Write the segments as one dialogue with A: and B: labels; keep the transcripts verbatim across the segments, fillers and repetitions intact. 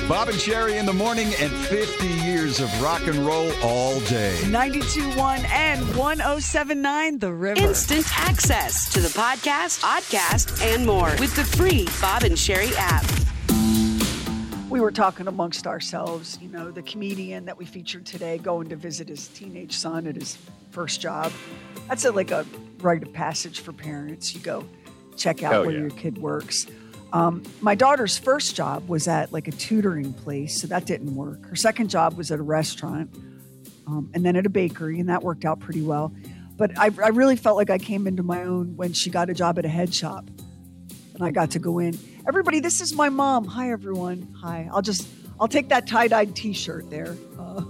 A: Bob and Sherry in the morning and fifty years of rock and roll all day.
B: ninety-two point one and one oh seven point nine The River.
C: Instant access to the podcast, podcast, and more with the free Bob and Sherry app.
B: We were talking amongst ourselves, you know, the comedian that we featured today going to visit his teenage son at his first job. That's a, like a rite of passage for parents. You go check out
D: oh,
B: where
D: yeah.
B: your kid works. Um, my daughter's first job was at like a tutoring place, so that didn't work. Her second job was at a restaurant, um, and then at a bakery, and that worked out pretty well. But I, I really felt like I came into my own when she got a job at a head shop, and I got to go in. Everybody, this is my mom. Hi, everyone. Hi. I'll just, I'll take that tie-dyed T-shirt there. Uh,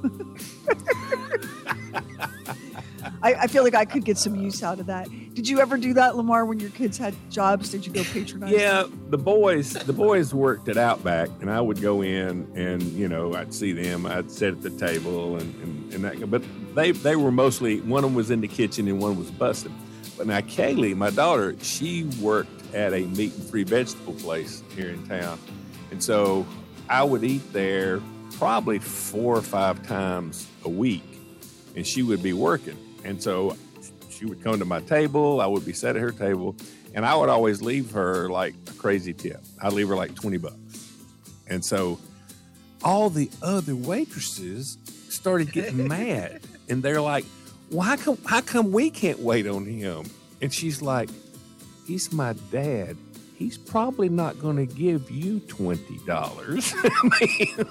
B: I, I feel like I could get some use out of that. Did you ever do that, Lamar, when your kids had jobs? Did you go patronize
D: Yeah,
B: them?
D: the boys, the boys worked at Outback, and I would go in, and you know, I'd see them. I'd sit at the table, and and, and that. But they they were mostly, one of them was in the kitchen, and one was busting. But now Kaylee, my daughter, she worked at a meat and free vegetable place here in town, and so I would eat there probably four or five times a week, and she would be working, and so she would come to my table. I would be sat at her table, and I would always leave her like a crazy tip. I'd leave her like twenty bucks. And so all the other waitresses started getting mad, and they're like, well, how come, how come we can't wait on him? And she's like, he's my dad. He's probably not going to give you twenty dollars. I mean,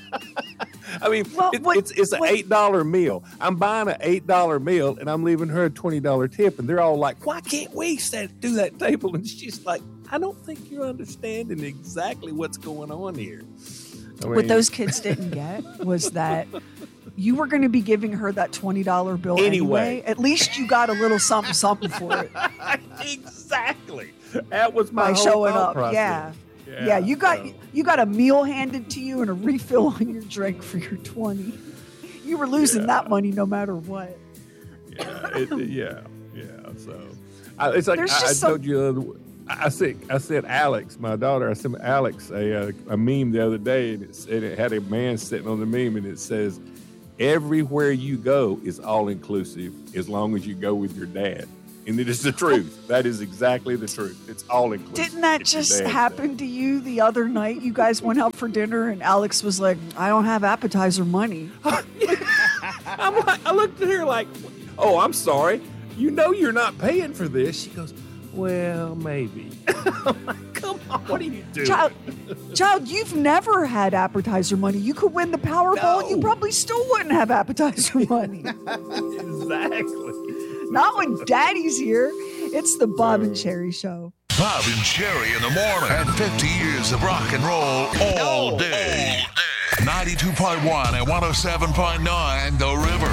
D: I mean
B: Well,
D: it,
B: what-
D: it's it's an
B: what-
D: eight dollar meal. I'm buying an eight dollar meal, and I'm leaving her a twenty dollar tip. And they're all like, why can't we sit do that table? And she's like, I don't think you're understanding exactly what's going on here. I
B: What
D: mean,
B: those kids didn't get was that you were going to be giving her that twenty dollar bill anyway.
D: Anyway.
B: At least you got a little something, something for it
D: exactly. That was my
B: by
D: whole
B: showing
D: thought
B: up.
D: process.
B: Yeah.
D: Yeah,
B: Yeah, you got
D: so-
B: you got a meal handed to you and a refill on your drink for your twenty. You were losing
D: Yeah.
B: that money no matter what.
D: Yeah, it, it- yeah, yeah. So I, it's like
B: There's
D: I, I
B: just
D: told
B: some-
D: you. the other- I said, I said, Alex, my daughter. I sent Alex a uh, a meme the other day, and it said it had a man sitting on the meme, and it says, "Everywhere you go is all inclusive as long as you go with your dad." And it is the truth. That is exactly the truth. It's all inclusive.
B: Didn't that
D: It's your
B: just
D: dad's
B: happen
D: thing.
B: to you the other night? You guys went out for dinner and Alex was like, I don't have appetizer money.
D: I'm like, I looked at her like, "Oh, I'm sorry. You know you're not paying for this." She goes, "Well, maybe." I'm like, "Come on, what are you doing?"
B: Child, child, you've never had appetizer money. You could win the Powerball and you
D: No.
B: probably still wouldn't have appetizer money.
D: Exactly.
B: Not when Daddy's here. It's the Bob and Sherry Show.
E: Bob and Sherry in the morning. And fifty years of rock and roll all day. ninety-two point one and one oh seven point nine The River.